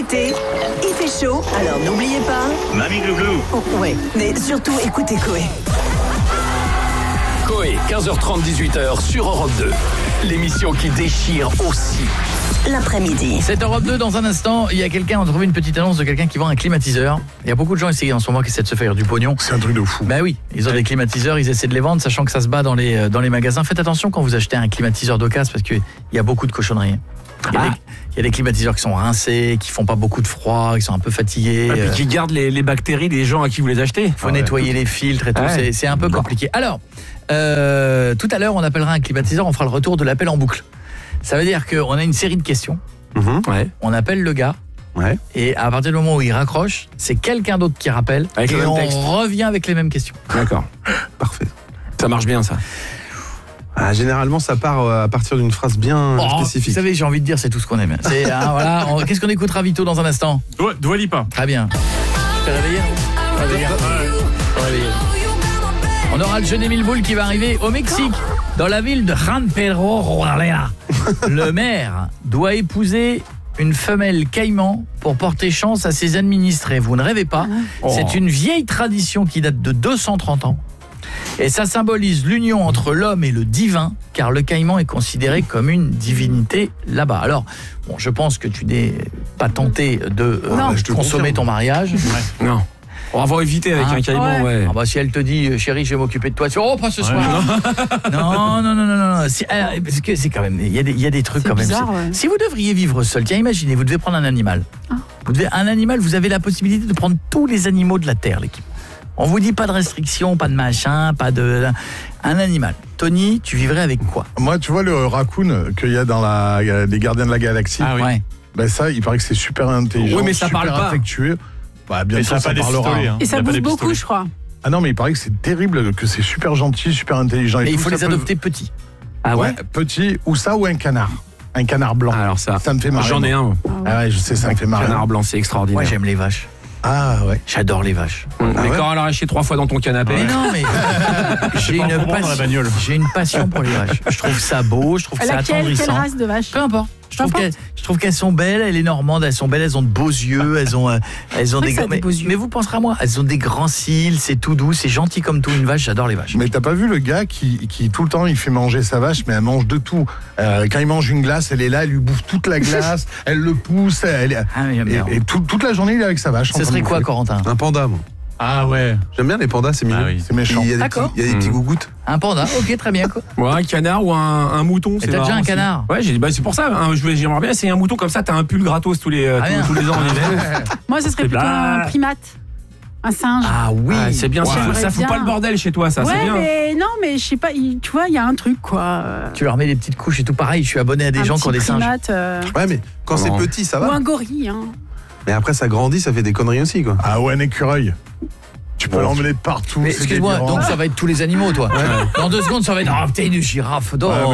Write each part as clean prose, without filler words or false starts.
l'été, il fait chaud, alors n'oubliez pas... Mamie Glouglou. Oh, ouais, mais surtout écoutez Coé. Coé, 15h30, 18h sur Europe 2. L'émission qui déchire aussi. L'après-midi. C'est Europe 2 dans un instant. Il y a quelqu'un, on a trouvé une petite annonce de quelqu'un qui vend un climatiseur. Il y a beaucoup de gens ici en ce moment qui essaient de se faire du pognon. C'est un truc de fou. Bah oui, ils ont des climatiseurs, ils essaient de les vendre, sachant que ça se bat dans les magasins. Faites attention quand vous achetez un climatiseur d'occasion parce qu'il y a beaucoup de cochonneries. Il y a des climatiseurs qui sont rincés, qui font pas beaucoup de froid, qui sont un peu fatigués. Et puis qui gardent les bactéries des gens à qui vous les achetez. Faut nettoyer les filtres et tout, c'est un peu compliqué. Alors, tout à l'heure, on appellera un climatiseur, on fera le retour de l'appel en boucle. Ça veut dire qu'on a une série de questions. On appelle le gars. Et à partir du moment où il raccroche, c'est quelqu'un d'autre qui rappelle avec et le même on texte. revient avec les mêmes questions. D'accord. Parfait. Ça marche bien, ça. Généralement, ça part à partir d'une phrase bien spécifique. Vous savez, j'ai envie de dire, c'est tout ce qu'on aime. Voilà, qu'est-ce qu'on écoutera, Vito, dans un instant? Dua Lipa. Très bien. T'es réveillé? On aura le jeu des 1000 boules qui va arriver au Mexique, dans la ville de San Pedro Roalea. Le maire doit épouser une femelle caïman pour porter chance à ses administrés. Vous ne rêvez pas, c'est une vieille tradition qui date de 230 ans. Et ça symbolise l'union entre l'homme et le divin, car le caïman est considéré comme une divinité là-bas. Alors, bon, je pense que tu n'es pas tenté de consommer ton mariage. Non. On va éviter avec un caïman, Ah bah, si elle te dit, chérie, je vais m'occuper de toi, tu dis, pas ce soir. Non. Parce que c'est quand même, il y a des trucs quand même. Bizarre, Si vous devriez vivre seul, tiens, imaginez, vous devez prendre un animal. Vous avez la possibilité de prendre tous les animaux de la terre, l'équipe. On vous dit pas de restrictions, pas de machin, pas de... Un animal. Tony, tu vivrais avec quoi? Moi, tu vois le raccoon qu'il y a dans les Gardiens de la Galaxie. Ben ça, il paraît que c'est super intelligent, mais ça super parle pas. affectueux. Bah, bientôt, ça ça parlera. Et ça bouffe beaucoup, je crois. Ah non, mais il paraît que c'est terrible, que c'est super gentil, super intelligent. Mais Et il tout, faut ça les adopter petits. petit, ou ça, ou un canard. Un canard blanc. Alors ça me fait marrer. J'en ai un. Ah ouais, je sais, ça me fait marrer. Canard blanc, c'est extraordinaire. Moi, j'aime les vaches. Ah ouais. J'adore les vaches. Mais quand elle a arraché 3 fois dans ton canapé. Mais non, mais j'ai une passion pour les vaches. Je trouve ça beau, je trouve ça attendrissant. Quelle race de vache? Peu importe. Je trouve qu'elles sont belles, les Normandes, elles sont belles, elles ont de beaux yeux, elles ont des grands... Mais vous penserez à moi, elles ont des grands cils, c'est tout doux, c'est gentil comme tout, une vache, j'adore les vaches. Mais t'as pas vu le gars qui tout le temps il fait manger sa vache, mais elle mange de tout. Quand il mange une glace, elle est là, elle lui bouffe toute la glace, elle le pousse, et toute la journée il est avec sa vache. Ce serait quoi, Corentin? Un panda, moi. Ah ouais. J'aime bien les pandas, c'est mignon. C'est méchant. Il y a des petits gougouttes. Un panda, ok, très bien. Ouais, un canard ou un mouton. Et t'as déjà un canard? Ouais, c'est pour ça. J'aimerais bien essayer un mouton comme ça. T'as un pull gratos tous les ans en hiver. Moi, ce serait plutôt un primate. Un singe. Ah oui, c'est bien. Ça fout pas le bordel chez toi, ça. Ouais, c'est bien. mais non, mais je sais pas. Tu vois, il y a un truc, quoi. Tu leur mets des petites couches et tout pareil. Je suis abonné à des gens qui ont des singes. Ouais, mais quand c'est petit, ça va. Ou un gorille, hein. Mais après, ça grandit, ça fait des conneries aussi, quoi. Ah ouais, un écécureuil. Tu peux l'emmener partout. Mais excuse-moi, donc ça va être tous les animaux, toi. Dans 2 secondes, ça va être putain, une girafe.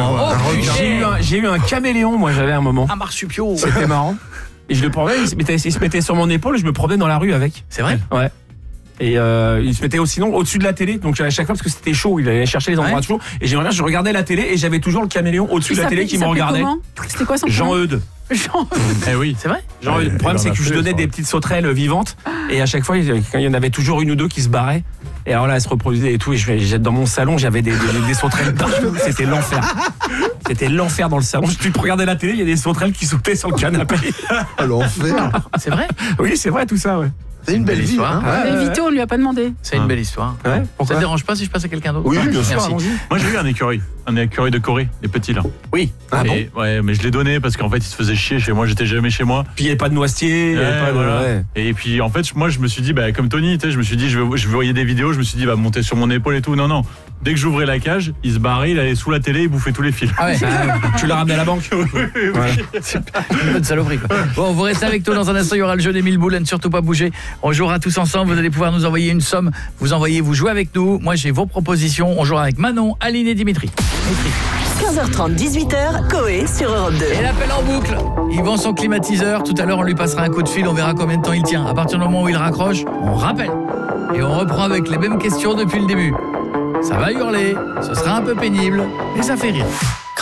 J'ai eu un caméléon, moi, j'avais un moment. Un marsupial. C'était marrant. Et je le prenais, il se mettait sur mon épaule, je me promenais dans la rue avec. C'est vrai? Ouais. Et il se mettait sinon au-dessus de la télé, donc à chaque fois parce que c'était chaud, il allait chercher les endroits chauds. Et j'aimerais bien, je regardais la télé et j'avais toujours le caméléon au-dessus de la télé qui me regardait. C'était quoi son prénom? Jean-Eudes. Eh oui, c'est vrai. Le problème c'est que je donnais des petites sauterelles vivantes et à chaque fois il y en avait toujours une ou deux qui se barraient. Et alors là, elles se reproduisaient et tout. Et dans mon salon, j'avais des sauterelles partout. C'était l'enfer. C'était l'enfer dans le salon. Tu regardais la télé, il y a des sauterelles qui sautaient sur le canapé. L'enfer. C'est vrai? Oui, c'est vrai tout ça, ouais. C'est une belle histoire. Et Vito, on lui a pas demandé. C'est une belle histoire. Ouais. Ça te dérange pas si je passe à quelqu'un d'autre? Oui, bien sûr. Merci. Moi j'ai eu un écureuil de Corée, les petits là. Oui. Ouais, mais je l'ai donné parce qu'en fait il se faisait chier chez moi, j'étais jamais chez moi. Puis il n'y avait pas de noisetier, il y avait pas de... voilà. Et puis en fait moi je me suis dit comme Tony, je me suis dit je voyais des vidéos, je me suis dit monter sur mon épaule et tout. Non. Dès que j'ouvrais la cage, il se barrait, il allait sous la télé, il bouffait tous les fils. Ah ouais. Tu l'as ramené à la banque? C'est une bonne saloperie, quoi. Bon, vous restez avec nous dans un instant, il y aura le jeu des 1000 boules, ne surtout pas bouger. On jouera tous ensemble, vous allez pouvoir nous envoyer une somme. Vous jouez avec nous. Moi j'ai vos propositions. On jouera avec Manon, Aline et Dimitri. 15h30, 18h, Coé sur Europe 2. Et l'appel en boucle. Il vend son climatiseur. Tout à l'heure, on lui passera un coup de fil. On verra combien de temps il tient. À partir du moment où il raccroche, on rappelle. Et on reprend avec les mêmes questions depuis le début. Ça va hurler, ce sera un peu pénible, mais ça fait rire.